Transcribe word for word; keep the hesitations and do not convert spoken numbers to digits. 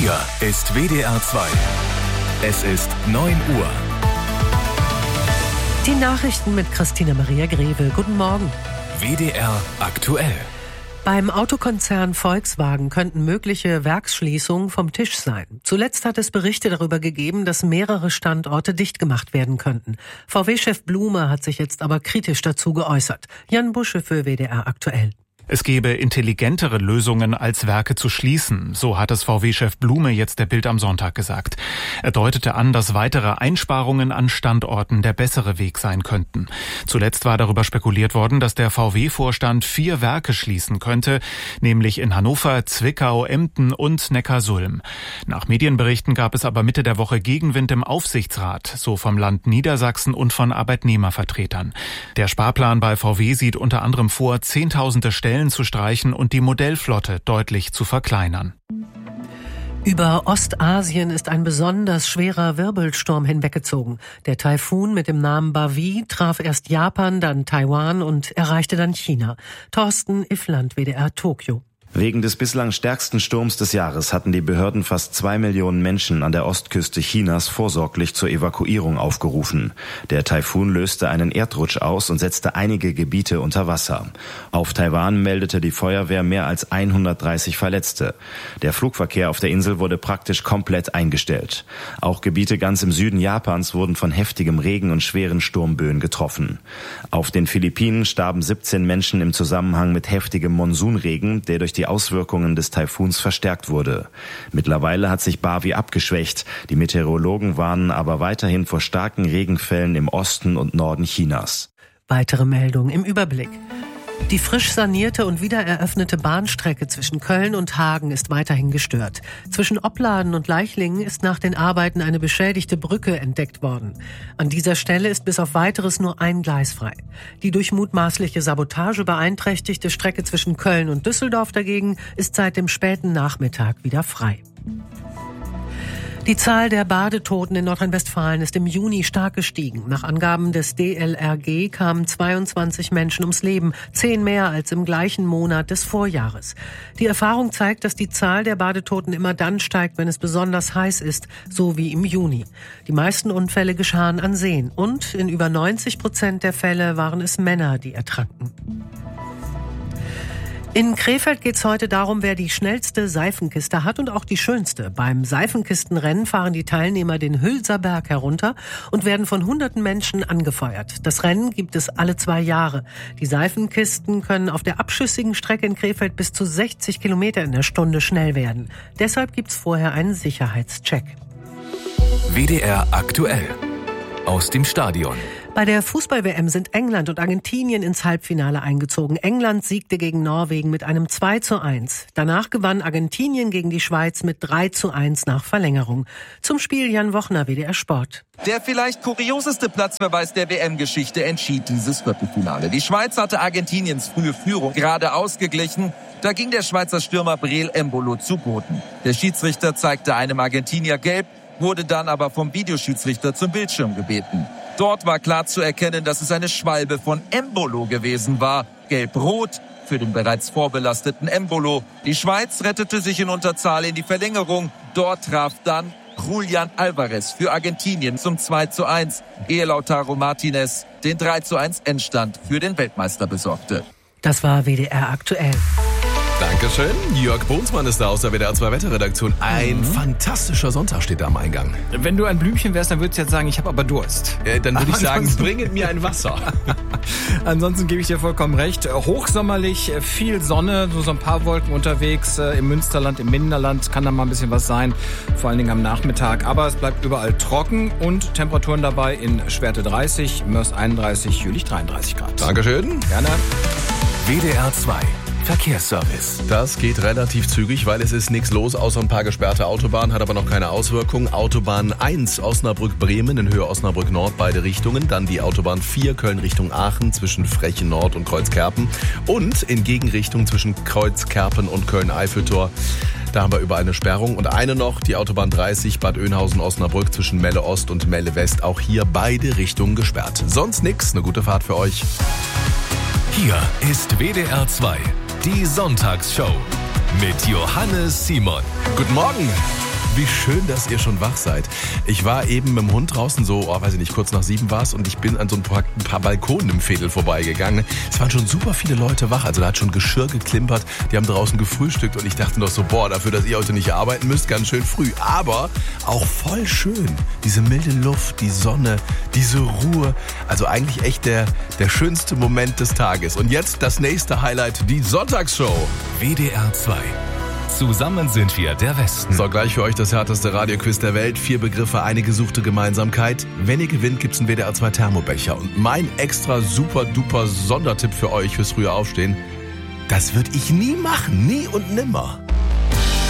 Hier ist W D R zwei. Es ist neun Uhr. Die Nachrichten mit Christina Maria Greve. Guten Morgen. W D R aktuell. Beim Autokonzern Volkswagen könnten mögliche Werksschließungen vom Tisch sein. Zuletzt hat es Berichte darüber gegeben, dass mehrere Standorte dicht gemacht werden könnten. V W-Chef Blume hat sich jetzt aber kritisch dazu geäußert. Jan Busche für W D R aktuell. Es gäbe intelligentere Lösungen, als Werke zu schließen, so hat es V W-Chef Blume jetzt der Bild am Sonntag gesagt. Er deutete an, dass weitere Einsparungen an Standorten der bessere Weg sein könnten. Zuletzt war darüber spekuliert worden, dass der V W-Vorstand vier Werke schließen könnte, nämlich in Hannover, Zwickau, Emden und Neckarsulm. Nach Medienberichten gab es aber Mitte der Woche Gegenwind im Aufsichtsrat, so vom Land Niedersachsen und von Arbeitnehmervertretern. Der Sparplan bei V W sieht unter anderem vor, zehntausende Stellen zu streichen und die Modellflotte deutlich zu verkleinern. Über Ostasien ist ein besonders schwerer Wirbelsturm hinweggezogen. Der Taifun mit dem Namen Bavi traf erst Japan, dann Taiwan und erreichte dann China. Thorsten Iffland, W D R Tokio. Wegen des bislang stärksten Sturms des Jahres hatten die Behörden fast zwei Millionen Menschen an der Ostküste Chinas vorsorglich zur Evakuierung aufgerufen. Der Taifun löste einen Erdrutsch aus und setzte einige Gebiete unter Wasser. Auf Taiwan meldete die Feuerwehr mehr als hundertdreißig Verletzte. Der Flugverkehr auf der Insel wurde praktisch komplett eingestellt. Auch Gebiete ganz im Süden Japans wurden von heftigem Regen und schweren Sturmböen getroffen. Auf den Philippinen starben siebzehn Menschen im Zusammenhang mit heftigem Monsunregen, der durch die Auswirkungen des Taifuns verstärkt wurde. Mittlerweile hat sich Bavi abgeschwächt. Die Meteorologen warnen aber weiterhin vor starken Regenfällen im Osten und Norden Chinas. Weitere Meldungen im Überblick. Die frisch sanierte und wiedereröffnete Bahnstrecke zwischen Köln und Hagen ist weiterhin gestört. Zwischen Opladen und Leichlingen ist nach den Arbeiten eine beschädigte Brücke entdeckt worden. An dieser Stelle ist bis auf Weiteres nur ein Gleis frei. Die durch mutmaßliche Sabotage beeinträchtigte Strecke zwischen Köln und Düsseldorf dagegen ist seit dem späten Nachmittag wieder frei. Die Zahl der Badetoten in Nordrhein-Westfalen ist im Juni stark gestiegen. Nach Angaben des D L R G kamen zweiundzwanzig Menschen ums Leben, zehn mehr als im gleichen Monat des Vorjahres. Die Erfahrung zeigt, dass die Zahl der Badetoten immer dann steigt, wenn es besonders heiß ist, so wie im Juni. Die meisten Unfälle geschahen an Seen und in über neunzig Prozent der Fälle waren es Männer, die ertranken. In Krefeld geht es heute darum, wer die schnellste Seifenkiste hat und auch die schönste. Beim Seifenkistenrennen fahren die Teilnehmer den Hülser Berg herunter und werden von hunderten Menschen angefeuert. Das Rennen gibt es alle zwei Jahre. Die Seifenkisten können auf der abschüssigen Strecke in Krefeld bis zu sechzig Kilometer in der Stunde schnell werden. Deshalb gibt es vorher einen Sicherheitscheck. W D R aktuell. Aus dem Stadion. Bei der Fußball-W M sind England und Argentinien ins Halbfinale eingezogen. England siegte gegen Norwegen mit einem zwei zu eins. Danach gewann Argentinien gegen die Schweiz mit drei zu eins nach Verlängerung. Zum Spiel Jan Wochner, W D R Sport. Der vielleicht kurioseste Platzverweis der W M-Geschichte entschied dieses Viertelfinale. Die Schweiz hatte Argentiniens frühe Führung gerade ausgeglichen. Da ging der Schweizer Stürmer Breel Embolo zu Boden. Der Schiedsrichter zeigte einem Argentinier gelb, wurde dann aber vom Videoschiedsrichter zum Bildschirm gebeten. Dort war klar zu erkennen, dass es eine Schwalbe von Embolo gewesen war. Gelb-rot für den bereits vorbelasteten Embolo. Die Schweiz rettete sich in Unterzahl in die Verlängerung. Dort traf dann Julian Alvarez für Argentinien zum zwei zu eins, ehe Lautaro Martinez den drei zu eins Endstand für den Weltmeister besorgte. Das war W D R aktuell. Dankeschön. Jörg Bohnsmann ist da aus der W D R zwei Wetterredaktion. Ein mhm. fantastischer Sonntag steht da am Eingang. Wenn du ein Blümchen wärst, dann würdest du jetzt sagen, ich habe aber Durst. Äh, dann würde ich sagen, bringet mir ein Wasser. Ansonsten gebe ich dir vollkommen recht. Hochsommerlich, viel Sonne, so, so ein paar Wolken unterwegs. Im Münsterland, im Minderland kann da mal ein bisschen was sein. Vor allen Dingen am Nachmittag. Aber es bleibt überall trocken und Temperaturen dabei in Schwerte dreißig, Mörs einunddreißig, Jülich dreiunddreißig Grad. Dankeschön. Gerne. W D R zwei. Verkehrsservice. Das geht relativ zügig, weil es ist nichts los, außer ein paar gesperrte Autobahnen, hat aber noch keine Auswirkung. Autobahn eins Osnabrück-Bremen in Höhe Osnabrück-Nord, beide Richtungen. Dann die Autobahn vier Köln Richtung Aachen zwischen Frechen Nord und Kreuzkerpen. Und in Gegenrichtung zwischen Kreuzkerpen und Köln-Eiffeltor. Da haben wir überall eine Sperrung. Und eine noch, die Autobahn dreißig Bad Oeynhausen-Osnabrück zwischen Melle Ost und Melle West. Auch hier beide Richtungen gesperrt. Sonst nix, eine gute Fahrt für euch. Hier ist W D R zwei. Die Sonntagsshow mit Johannes Simon. Guten Morgen. Wie schön, dass ihr schon wach seid. Ich war eben mit dem Hund draußen, so, oh, weiß ich nicht, kurz nach sieben war es, und ich bin an so ein paar, ein paar Balkonen im Veedel vorbeigegangen. Es waren schon super viele Leute wach, also da hat schon Geschirr geklimpert, die haben draußen gefrühstückt und ich dachte noch so, boah, dafür, dass ihr heute nicht arbeiten müsst, ganz schön früh. Aber auch voll schön, diese milde Luft, die Sonne, diese Ruhe, also eigentlich echt der, der schönste Moment des Tages. Und jetzt das nächste Highlight, die Sonntagsshow. W D R zwei. Zusammen sind wir der Westen. So, gleich für euch das härteste Radioquiz der Welt. Vier Begriffe, eine gesuchte Gemeinsamkeit. Wenn ihr gewinnt, gibt's einen W D R zwei Thermobecher. Und mein extra super duper Sondertipp für euch fürs frühe Aufstehen, das würde ich nie machen, nie und nimmer.